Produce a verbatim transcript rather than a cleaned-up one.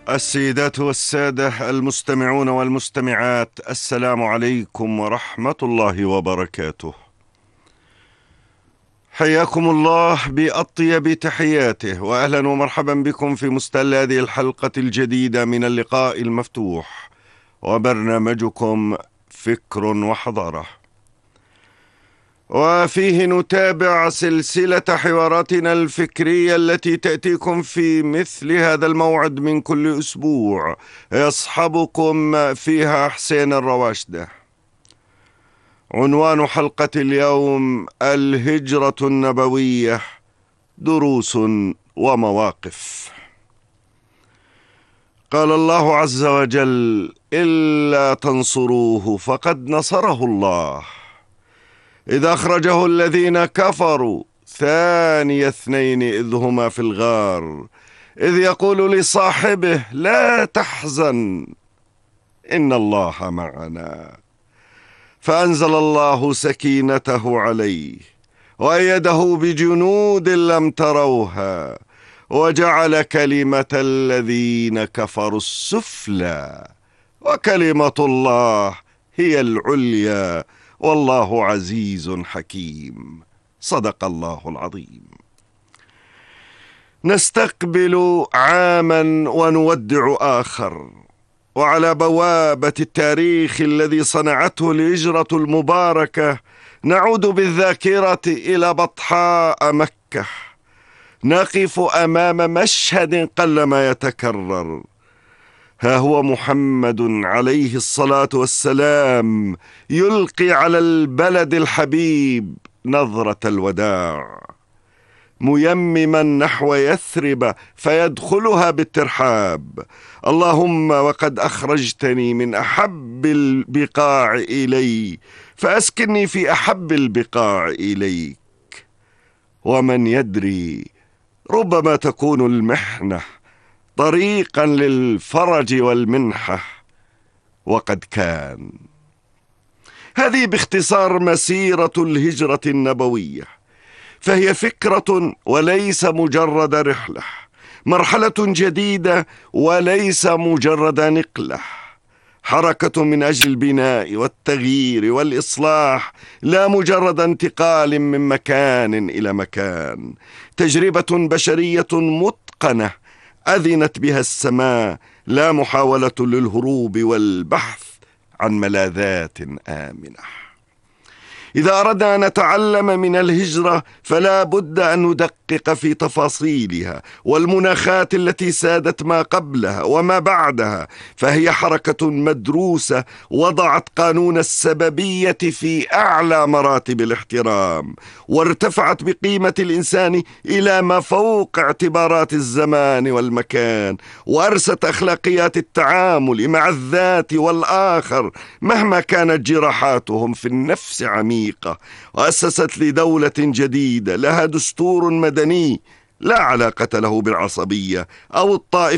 السيدات والسادة المستمعون والمستمعات، السلام عليكم ورحمة الله وبركاته. حياكم الله بأطيب تحياته، وأهلا ومرحبا بكم في مستهل هذه الحلقة الجديدة من اللقاء المفتوح وبرنامجكم فكر وحضارة، وفيه نتابع سلسلة حواراتنا الفكرية التي تأتيكم في مثل هذا الموعد من كل أسبوع، يصحبكم فيها حسين الرواشدة. عنوان حلقة اليوم: الهجرة النبوية، دروس ومواقف. قال الله عز وجل: إلا تنصروه فقد نصره الله إذ أخرجه الذين كفروا ثاني اثنين إذ هما في الغار إذ يقول لصاحبه لا تحزن إن الله معنا، فأنزل الله سكينته عليه وأيده بجنود لم تروها وجعل كلمة الذين كفروا السفلى وكلمة الله هي العليا والله عزيز حكيم. صدق الله العظيم. نستقبل عاما ونودع آخر، وعلى بوابة التاريخ الذي صنعته الهجرة المباركة نعود بالذاكرة إلى بطحاء مكة، نقف أمام مشهد قلما يتكرر. ها هو محمد عليه الصلاة والسلام يلقي على البلد الحبيب نظرة الوداع، ميمما نحو يثرب فيدخلها بالترحاب: اللهم وقد أخرجتني من أحب البقاع إلي فأسكنني في أحب البقاع إليك. ومن يدري، ربما تكون المحنة طريقا للفرج والمنحة، وقد كان. هذه باختصار مسيرة الهجرة النبوية، فهي فكرة وليس مجرد رحلة، مرحلة جديدة وليس مجرد نقلة، حركة من أجل البناء والتغيير والإصلاح، لا مجرد انتقال من مكان إلى مكان، تجربة بشرية متقنة أذنت بها السماء، لا محاولة للهروب والبحث عن ملاذات آمنة. إذا أردنا أن نتعلم من الهجرة فلا بد أن ندقق في تفاصيلها والمناخات التي سادت ما قبلها وما بعدها، فهي حركة مدروسة وضعت قانون السببية في أعلى مراتب الاحترام، وارتفعت بقيمة الإنسان إلى ما فوق اعتبارات الزمان والمكان، وأرست أخلاقيات التعامل مع الذات والآخر مهما كانت جراحاتهم في النفس عميقة، وأسست لدولة جديدة لها دستور مدني لا علاقة له بالعصبية أو الطائفة